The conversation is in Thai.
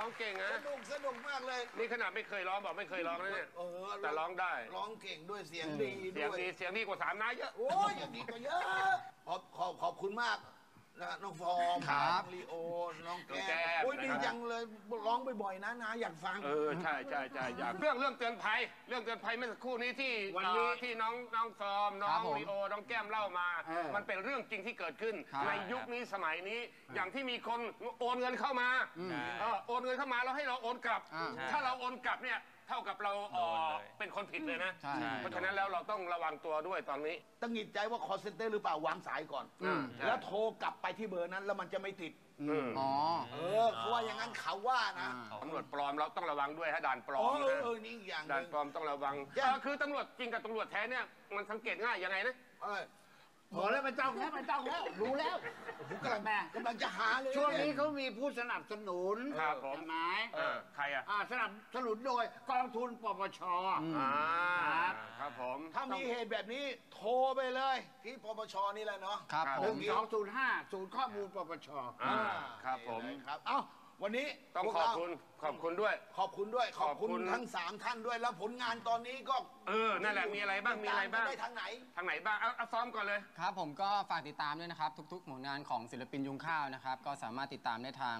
องเก่งนะสนุกมากเลยนี่ขนาดไม่เคยร้องบอกไม่เคยร้องนะเนี่ยแต่ร้องได้ร้องเก่งด้วยเสียงดีด้วยเสียงดีกว่า3 นายเยอะโอ้ยอย่างดีกว่าเยอะขอบคุณมากนะน้องฟอร์มน้องลีโอน้องแก้มโอ้ยดีจังเลยร้องบ่อยๆนะอยากฟังใช่อยากเรื่องเตือนภัยเมื่อสักครู่นี้ที่วันนี้ที่น้องฟอร์มน้องลีโอน้องแก้มเล่ามามันเป็นเรื่องจริงที่เกิดขึ้นในยุคนี้สมัยนี้อย่างที่มีคนโอนเงินเข้ามาโอนเงินเข้ามาแล้วให้เราโอนกลับถ้าเราโอนกลับเนี่ยเท่ากับเราเป็นคนผิดเลยนะเพราะฉะนั้นแล้วเราต้องระวังตัวด้วยตอนนี้ตั้งหิดใจว่าคอร์เซ็นเตอร์หรือเปล่าวางสายก่อนแล้วโทรกลับไปที่เบอร์นั้นแล้วมันจะไม่ติดเขาว่าอย่างนั้นเขาว่านะตำรวจปลอมเราต้องระวังด้วยฮะด่านปลอมนะนี่อย่างด่านปลอมต้องระวังคือตำรวจจริงกับตำรวจแท้เนี่ยมันสังเกตง่ายยังไงนะพอแล้วมันจ้องแล้วรู้แล้วกำลังจะหาเลยช่วงนี้เขามีผู้สนับสนุนครับผมไหมใครสนับสนุนโดยกองทุนปปชครับผมถ้ามีเหตุแบบนี้โทรไปเลยที่ปปชนี่แหละเนาะครับ1205ศูนย์ข้อมูลปปชครับผมครับเอ้าวันนี้ต้องขอบคุณด้วยขอบคุณทั้ง3ท่านด้วยแล้วผลงานตอนนี้ก็นั่นแหละมีอะไรบ้างได้ทางไหนบ้างเอาซ้อมก่อนเลยครับผมก็ฝากติดตามด้วยนะครับทุกๆผลงานของศิลปินยุงข้าวนะครับก็สามารถติดตามได้ทาง